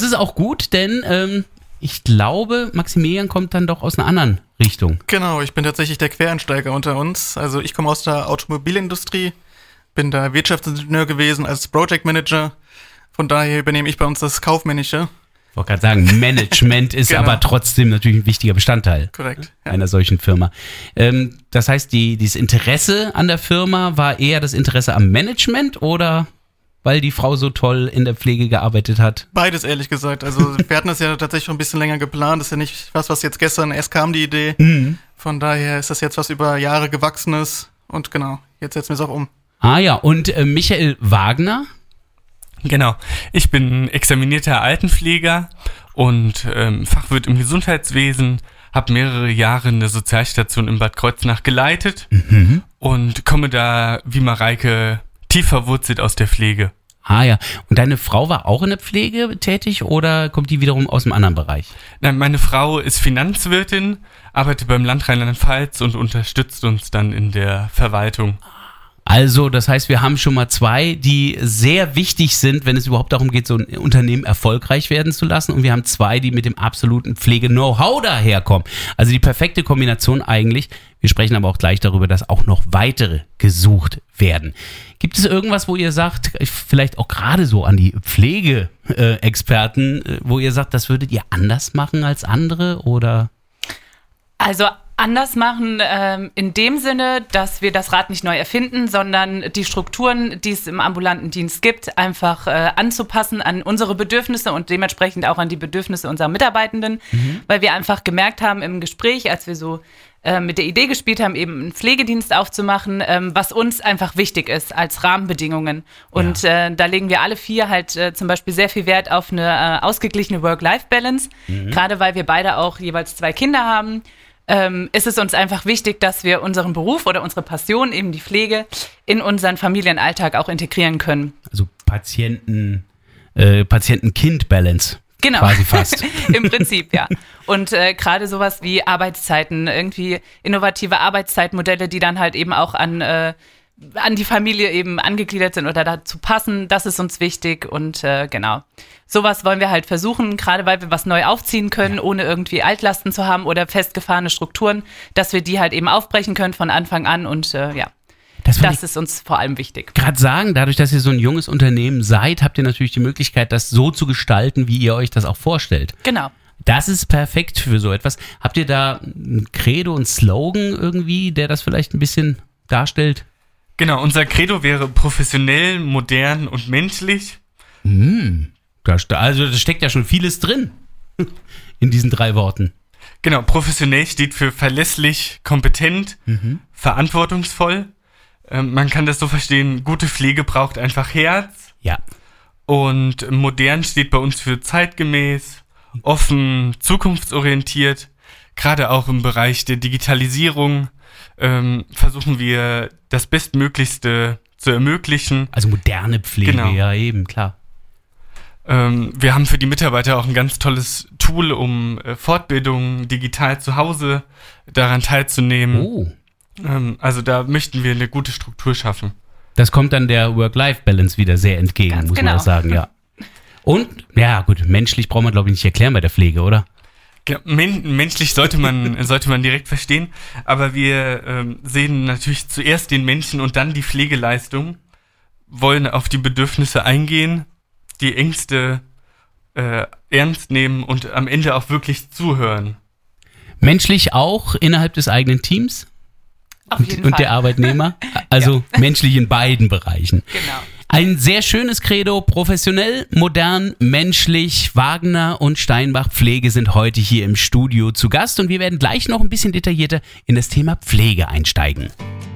ist auch gut, denn ich glaube, Maximilian kommt dann doch aus einer anderen Richtung. Genau, ich bin tatsächlich der Quereinsteiger unter uns. Also ich komme aus der Automobilindustrie, bin da Wirtschaftsingenieur gewesen als Project Manager. Von daher übernehme ich bei uns das Kaufmännische. Ich wollte gerade sagen, Management ist aber trotzdem natürlich ein wichtiger Bestandteil einer solchen Firma. Das heißt, dieses Interesse an der Firma war eher das Interesse am Management oder weil die Frau so toll in der Pflege gearbeitet hat? Beides, ehrlich gesagt. Also wir hatten das ja tatsächlich schon ein bisschen länger geplant. Das ist ja nicht was jetzt gestern erst kam, die Idee. Mhm. Von daher ist das jetzt was über Jahre gewachsenes. Und genau, jetzt setzen wir es auch um. Ah ja, und Michael Wagner? Genau, ich bin examinierter Altenpfleger und Fachwirt im Gesundheitswesen, habe mehrere Jahre eine Sozialstation in Bad Kreuznach geleitet und komme da, wie Mareike, tief verwurzelt aus der Pflege. Ah ja, und deine Frau war auch in der Pflege tätig oder kommt die wiederum aus einem anderen Bereich? Nein, meine Frau ist Finanzwirtin, arbeitet beim Land Rheinland-Pfalz und unterstützt uns dann in der Verwaltung. Also, das heißt, wir haben schon mal zwei, die sehr wichtig sind, wenn es überhaupt darum geht, so ein Unternehmen erfolgreich werden zu lassen. Und wir haben zwei, die mit dem absoluten Pflege-Know-how daherkommen. Also die perfekte Kombination eigentlich. Wir sprechen aber auch gleich darüber, dass auch noch weitere gesucht werden. Gibt es irgendwas, wo ihr sagt, vielleicht auch gerade so an die Pflegeexperten, wo ihr sagt, das würdet ihr anders machen als andere oder? Also anders machen in dem Sinne, dass wir das Rad nicht neu erfinden, sondern die Strukturen, die es im ambulanten Dienst gibt, einfach anzupassen an unsere Bedürfnisse und dementsprechend auch an die Bedürfnisse unserer Mitarbeitenden, weil wir einfach gemerkt haben im Gespräch, als wir so mit der Idee gespielt haben, eben einen Pflegedienst aufzumachen, was uns einfach wichtig ist als Rahmenbedingungen. Und da legen wir alle vier halt zum Beispiel sehr viel Wert auf eine ausgeglichene Work-Life-Balance, gerade weil wir beide auch jeweils 2 Kinder haben. Ist es uns einfach wichtig, dass wir unseren Beruf oder unsere Passion, eben die Pflege, in unseren Familienalltag auch integrieren können. Also Patient-Kind-Balance. Genau, quasi fast. Im Prinzip, ja. Und gerade sowas wie Arbeitszeiten, irgendwie innovative Arbeitszeitmodelle, die dann halt eben auch an die Familie eben angegliedert sind oder dazu passen, das ist uns wichtig und genau. Sowas wollen wir halt versuchen, gerade weil wir was neu aufziehen können, ohne irgendwie Altlasten zu haben oder festgefahrene Strukturen, dass wir die halt eben aufbrechen können von Anfang an und das ist uns vor allem wichtig. Gerade sagen, dadurch, dass ihr so ein junges Unternehmen seid, habt ihr natürlich die Möglichkeit, das so zu gestalten, wie ihr euch das auch vorstellt. Genau. Das ist perfekt für so etwas. Habt ihr da ein Credo, einen Slogan irgendwie, der das vielleicht ein bisschen darstellt? Genau, unser Credo wäre professionell, modern und menschlich. Also da steckt ja schon vieles drin in diesen 3 Worten. Genau, professionell steht für verlässlich, kompetent, verantwortungsvoll. Man kann das so verstehen, gute Pflege braucht einfach Herz. Ja. Und modern steht bei uns für zeitgemäß, offen, zukunftsorientiert. Gerade auch im Bereich der Digitalisierung versuchen wir das Bestmöglichste zu ermöglichen. Also moderne Pflege, ja eben, klar. Wir haben für die Mitarbeiter auch ein ganz tolles Tool, um Fortbildungen digital zu Hause daran teilzunehmen. Oh. Also da möchten wir eine gute Struktur schaffen. Das kommt dann der Work-Life-Balance wieder sehr entgegen, ganz muss genau. man auch sagen, ja. Und, ja gut, menschlich braucht man glaube ich nicht erklären bei der Pflege, oder? Ja, menschlich sollte man direkt verstehen, aber wir sehen natürlich zuerst den Menschen und dann die Pflegeleistung, wollen auf die Bedürfnisse eingehen, die Ängste ernst nehmen und am Ende auch wirklich zuhören. Menschlich auch innerhalb des eigenen Teams? Auf jeden und Fall. Der Arbeitnehmer? Also menschlich in beiden Bereichen. Genau. Ein sehr schönes Credo, professionell, modern, menschlich. Wagner und Steinbach Pflege sind heute hier im Studio zu Gast und wir werden gleich noch ein bisschen detaillierter in das Thema Pflege einsteigen.